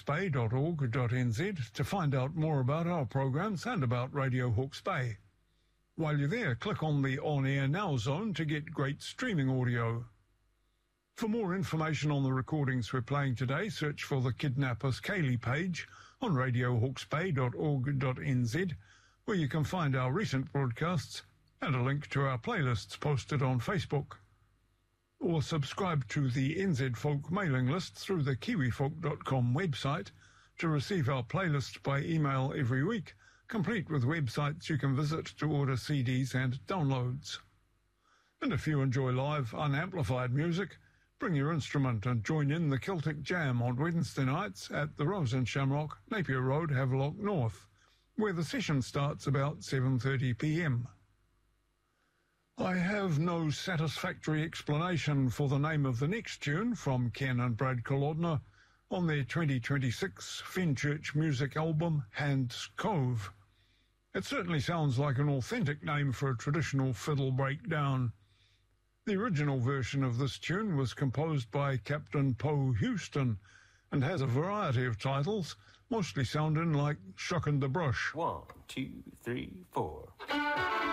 radiohawkesbay.org.nz to find out more about our programs and about Radio Hawke's Bay. While you're there, click on the On Air Now zone to get great streaming audio. For more information on the recordings we're playing today, search for the Kidnappers Kaylee page on radiohawkesbay.org.nz, where you can find our recent broadcasts and a link to our playlists posted on Facebook. Or subscribe to the NZ Folk mailing list through the kiwifolk.com website to receive our playlist by email every week, complete with websites you can visit to order CDs and downloads. And if you enjoy live, unamplified music, bring your instrument and join in the Celtic Jam on Wednesday nights at the Rose and Shamrock, Napier Road, Havelock North, where the session starts about 7:30 p.m. I have no satisfactory explanation for the name of the next tune from Ken and Brad Kolodner on their 2026 Fenchurch music album, Hand's Cove. It certainly sounds like an authentic name for a traditional fiddle breakdown. The original version of this tune was composed by Captain Poe Houston and has a variety of titles, mostly sounding like Shockin' the Brush. 1, 2, 3, 4.